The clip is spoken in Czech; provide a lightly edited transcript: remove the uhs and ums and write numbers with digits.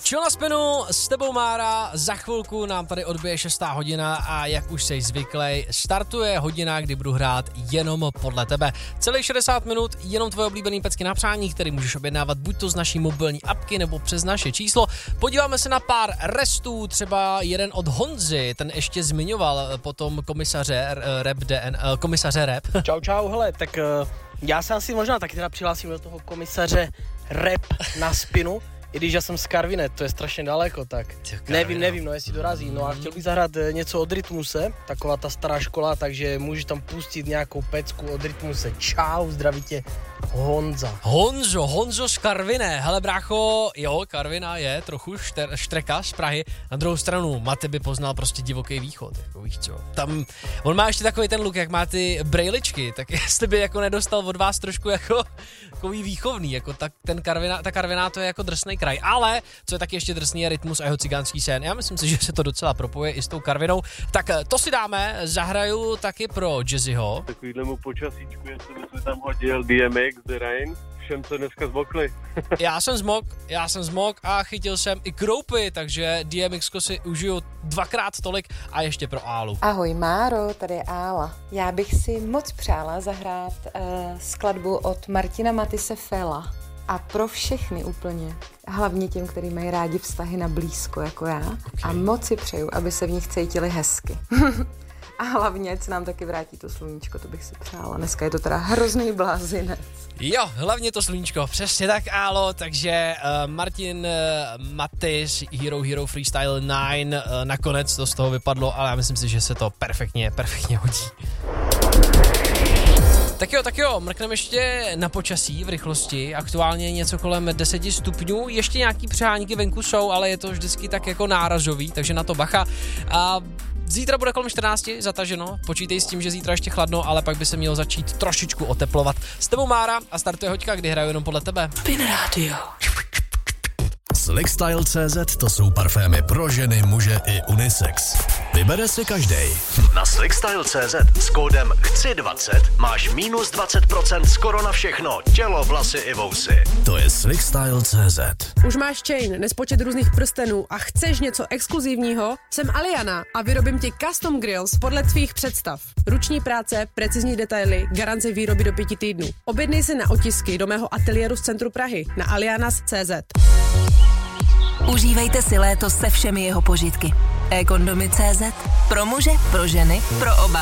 Chill na spinu, s tebou Mára, za chvilku nám tady odbije 6. hodina a jak už jsi zvyklej, startuje hodina, kdy budu hrát jenom podle tebe. Celých 60 minut, jenom tvoje oblíbený pecky na přání, který můžeš objednávat buď to z naší mobilní apky nebo přes naše číslo. Podíváme se na pár restů, třeba jeden od Honzy, ten ještě zmiňoval potom komisaře Rap. Čau, hele, tak já se asi možná taky teda přihlásím do toho komisaře Rap na spinu, i když já jsem z Karviné, to je strašně daleko, tak nevím, jestli dorazí. No a chtěl bych zahrát něco od Rytmuse, taková ta stará škola, takže můžu tam pustit nějakou pecku od Rytmuse. Čau, zdraví tě Honza. Honzo z Karviné. Hele brácho, jo, Karviná je trochu štreka z Prahy. Na druhou stranu, Mate by poznal prostě divoký východ, jako víš co. Tam, on má ještě takový ten look, jak má ty brejličky, tak jestli by jako nedostal od vás trošku jako takový výchovný, jako ta Karviná to je jako drsnej kraj, ale co je taky ještě drsný je Rytmus a jeho cigánský sen. Já myslím si, že se to docela propoje i s tou Karvinou. Tak to si dáme, zahraju taky pro Jazzyho. Takovýhlemu počasíčku, jestli by se tam hodil DMX, The Rain, všem se dneska zmokli. Já jsem zmok a chytil jsem i kroupy, takže DMXko si užiju 2x tolik a ještě pro Álu. Ahoj Máro, tady je Ála. Já bych si moc přála zahrát skladbu od Martina Matise Fela. A pro všechny úplně, hlavně těm, kteří mají rádi vztahy na blízko jako já. Okay. A moc si přeju, aby se v nich cítili hezky. A hlavně, ať se nám taky vrátí to sluníčko, to bych si přála. Dneska je to teda hrozný blázinec. Jo, hlavně to sluníčko, přesně tak, Álo, takže Martin Matis, Hero Freestyle 9, nakonec to z toho vypadlo, ale já myslím si, že se to perfektně hodí. Tak jo, mrkneme ještě na počasí v rychlosti, aktuálně něco kolem 10 stupňů, ještě nějaký přehánky venku jsou, ale je to vždycky tak jako nárazový, takže na to bacha. A zítra bude kolem 14, zataženo, počítej s tím, že zítra ještě chladno, ale pak by se mělo začít trošičku oteplovat. S tebou Mára a startuje hoďka, kdy hraju jenom podle tebe. Spin Radio. Slickstyle.cz to jsou parfémy pro ženy, muže i unisex. Vybere si každej. Na Slickstyle.cz s kódem CHCI20 máš minus 20% skoro na všechno, tělo, vlasy i vousy. To je Slickstyle.cz. Už máš chain, nespočet různých prstenů a chceš něco exkluzivního? Jsem Aliana a vyrobím ti custom grills podle tvých představ. Ruční práce, precizní detaily, garance výroby do 5 týdnů. Objednej si na otisky do mého ateliéru z centru Prahy na alianas.cz. Užívejte si léto se všemi jeho požitky. E-kondomy.cz. Pro muže, pro ženy, pro oba.